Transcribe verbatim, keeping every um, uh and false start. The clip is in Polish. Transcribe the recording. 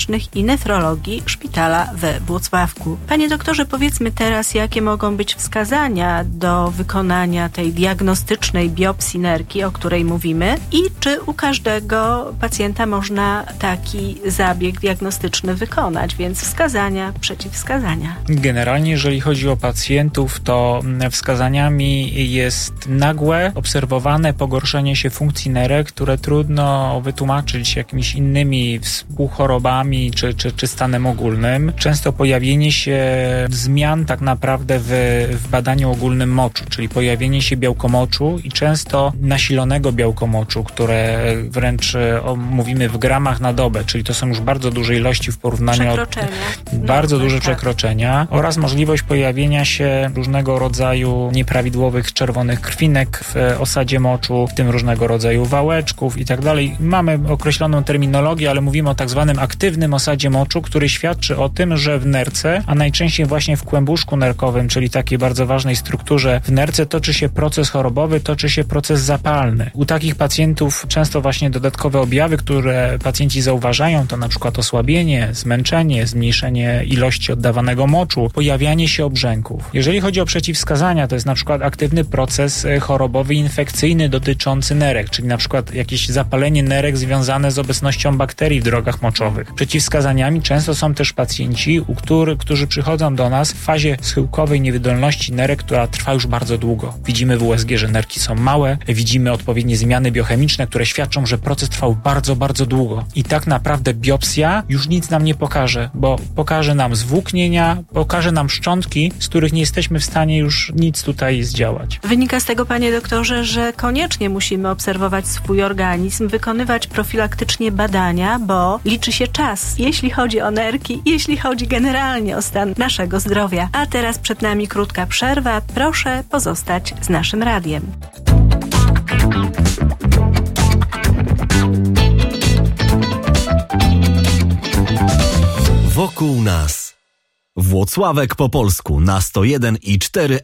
wewnętrznych i nefrologii szpitala we Włocławku. Panie doktorze, powiedzmy teraz, jakie mogą być wskazania do wykonania tej diagnostycznej biopsji nerki, o której mówimy, i czy u każdego pacjenta można taki zabieg diagnostyczny wykonać, więc wskazania, przeciwwskazania. Generalnie, jeżeli chodzi o pacjentów, to wskazaniami jest nagłe, obserwowane pogorszenie się funkcji nerek, które trudno wytłumaczyć jakimiś innymi współchorobami czy, czy, czy stanem ogólnym. Często pojawienie się zmian tak naprawdę w, w badaniu ogólnym moczu, czyli pojawienie się białkomoczu i często nasilonego białkomoczu, które wręcz o, mówimy w gramach na dobę, czyli to są już bardzo duże ilości w porównaniu Przekroczenia. od bardzo no, duże tak. przekroczenia oraz możliwość pojawienia się różnego rodzaju nieprawidłowych czerwonych krwinek w osadzie moczu, w tym różnego rodzaju wałeczków i tak dalej. Mamy określoną terminologię, ale mówimy o tak zwanym aktywnym osadzie moczu, który świadczy o tym, że w nerce, a najczęściej właśnie w kłębuszku nerkowym, czyli takiej bardzo ważnej strukturze w nerce, toczy się proces chorobowy, toczy się proces zapalny. U takich pacjentów często właśnie dodatkowe objawy, które pacjenci zauważają, to na przykład osłabienie, zmęczenie, zmniejszenie ilości oddawanego moczu, pojawianie się obrzęków. Jeżeli chodzi o przeciwwskazania, to jest na przykład aktywny proces chorobowy infekcyjny dotyczący nerek, czyli na przykład jakieś zapalenie nerek związane z obecnością bakterii w drogach moczowych. Przeciwwskazaniami często są też pacjenci, u których, którzy przychodzą do nas w fazie schyłkowej niewydolności nerek, która trwa już bardzo długo. Widzimy w U S G, że nerki są małe, widzimy odpowiednie zmiany biochemiczne, które świadczą, że proces trwał bardzo, bardzo długo. I tak naprawdę biopsja już nic nam nie pokaże, bo pokaże nam zwłóknienia, pokaże nam szczątki, z których nie jesteśmy w stanie już nic tutaj zdziałać. Wynika z tego, panie doktorze, że koniecznie musimy obserwować swój organizm, wykonywać profilaktycznie badania, bo liczy się czas, jeśli chodzi o nerki, jeśli chodzi generalnie o stan naszego zdrowia. A teraz przed nami krótka przerwa. Proszę pozostać z naszym radiem. Wokół nas. Włocławek po polsku na sto jeden i cztery